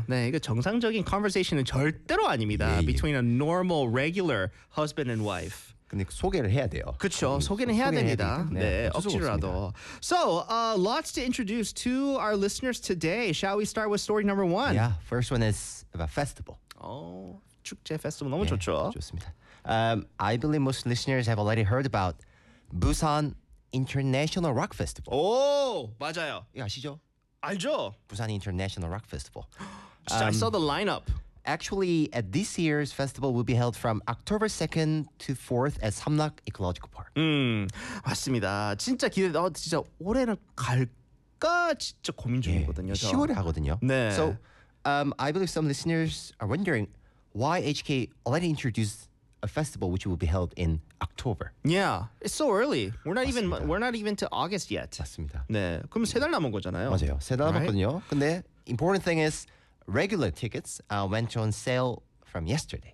네, 이거 정상적인 conversation은 절대로 아닙니다. 예, 예. Between a normal, regular husband and wife. 근데 소개를 해야 돼요. 그렇죠. 소개는 해야 됩니다. 되니까. 네, 어쩔 수가 억지로라도. So, lots to introduce to our listeners today. Shall we start with story number one? Yeah, first one is about festival. 축제 페스티벌 너무 예, 좋죠. 좋습니다. I believe most listeners have already heard about Busan International Rock Festival. 오, 맞아요. 이거 아시죠? 알죠? Busan International Rock Festival. 진짜 I saw the lineup. Actually, at this year's festival will be held from October 2nd to 4th at Samnak Ecological Park. 맞습니다. 진짜 기대. 진짜 올해는 갈까 진짜 고민 중이거든요. 저. 10월에 하거든요. 네. So, I believe some listeners are wondering why HK already introduced a festival which will be held in October. Yeah, it's so early. We're not even to August yet. 맞습니다. 네, 그럼 3달 남은 거잖아요. 맞아요. 세달 Right? 남았거든요. 근데 important thing is regular tickets went on sale from yesterday.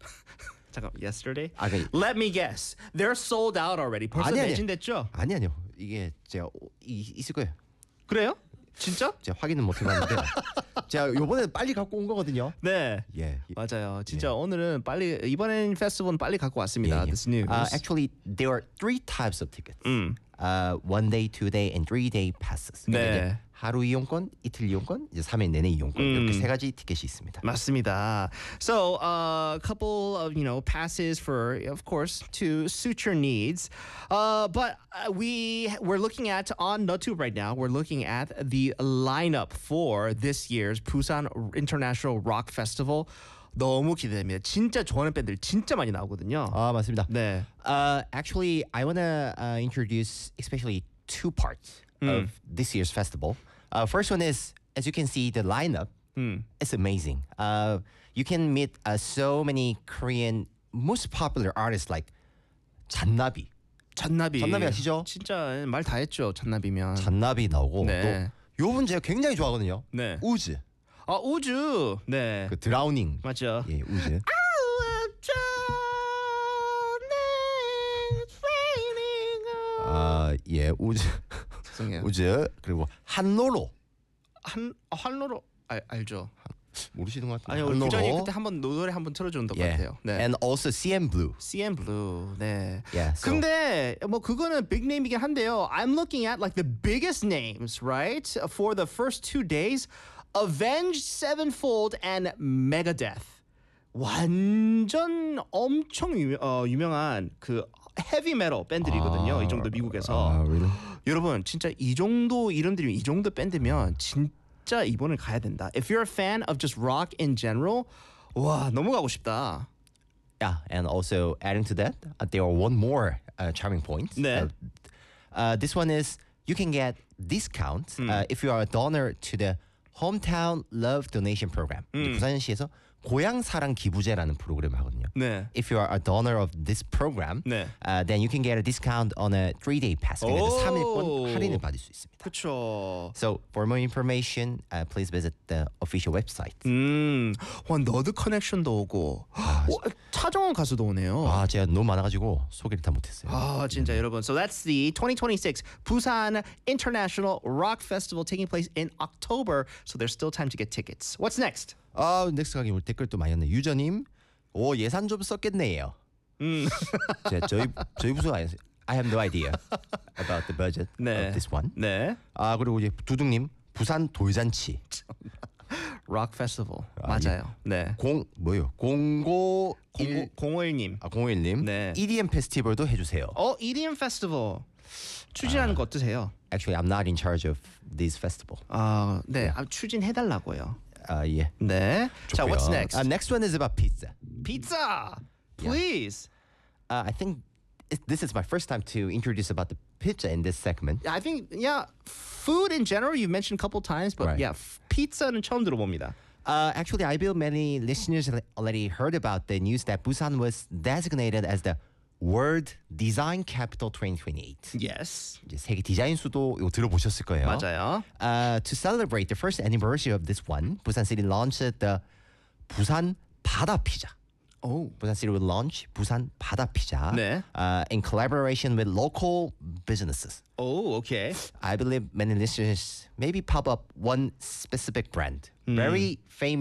잠깐, yesterday? 그- Let me guess. They're sold out already. 벌써 매진됐죠? 아니요. 이게 제가 있을 거예요. 그래요? 진짜? 제가 확인은 못 해봤는데 제가 요번에 빨리 갖고 온 거거든요. 네. 예. 맞아요. 진짜 오늘은 빨리 이번엔 페스티벌은 빨리 갖고 왔습니다. This news. Actually, there are three types of tickets. 1 day, 2 day, and 3 day passes. 네. 그러니까 이제 하루 이용권, 이틀 이용권, 이제 3일 내내 이용권 이렇게 세 가지 티켓이 있습니다. 맞습니다. So a couple of passes for, of course, to suit your needs. But we're looking at on NutTube right now. We're looking at the lineup for this year's Busan International Rock Festival. 너무 기대됩니다. 진짜 좋아하는 밴드들 진짜 많이 나오거든요. 아 맞습니다. 네. Actually, I wanna introduce especially two parts of this year's festival. First one is, as you can see, the lineup. It's amazing. You can meet so many Korean most popular artists like 잔나비. 잔나비 아시죠? 진짜 말 다 했죠. 잔나비면. 잔나비 나오고 네. 또 요분 제가 굉장히 좋아하거든요. 네. 우즈. 우주. 네. 그 드라우닝. 맞죠. 예, 우즈. 예, 우즈. 죄송해요. 우즈. 그리고 한로로. 한로로 알죠? 모르시는 것 같아요. 아니요, 우리 부장님 그때 한번 노래 한번 틀어주는 것 같아요. 네. And also CM Blue. CN Blue. 네. Yeah, so- 근데 뭐 그거는 big name이긴 한데요. I'm looking at like the biggest names, right? For the first 2 days, Avenged Sevenfold and Megadeth. 완전 엄청 유명한 그 헤비 메tal 밴드이거든요. 이 정도 미국에서. really? 여러분 진짜 이 정도 이름들이 이 정도 밴드면 진짜 이번에 가야 된다. If you're a fan of just rock in general, 와 너무 가고 싶다. Yeah, and also adding to that, there are one more charming point. 네. This one is you can get discounts if you are a donor to the Hometown Love Donation Program. 이제 부산시에서 고향 사랑 기부제라는 프로그램을 하거든요. 네. If you are a donor of this program, 네. then you can get a discount on a 3-day pass. 그러니까 오. 3일권 할인을 받을 수 있습니다. 그렇죠. So for more information, please visit the official website. 와 너드 커넥션도 오고 차정원 가수도 오네요. 아, 제가 너무 많아가지고 소개를 다 못했어요. 진짜 여러분. So that's the 2026 Busan International Rock Festival taking place in October. So there's still time to get tickets. What's next? 넥스트 가게 우리 댓글 또 많이 왔네. 유저님, 예산 좀 썼겠네요. 저희 부서가 아니었어요. I have no idea about the budget of this one. 네. 그리고 이제 두둥님, 부산 돌잔치. Rock Festival. 맞아요. 네. 051님. 051님. 네. EDM 페스티벌도 해주세요. EDM Festival. 추진하는 거 어떠세요? Actually, I'm not in charge of this festival. 네. 추진해달라고요. 예. 네. 자, what's next? Next one is about pizza. Pizza. Please. I think this is my first time to introduce about the pizza in this segment. I think, food in general you've mentioned a couple times, but Right. pizza는 처음 들어봅니다. Actually, I believe many listeners have already heard about the news that Busan was designated as the World Design Capital 2028. Yes. 이제 세계 디자인 수도 이거 들어보셨을 거예요. 맞아요. To celebrate the first anniversary of this one, Busan City launched the 부산 바다 피자. Busan City will launch 부산 바다 피자 네. in collaboration with local businesses. Okay. I believe many listeners maybe pop up one specific brand, very famous.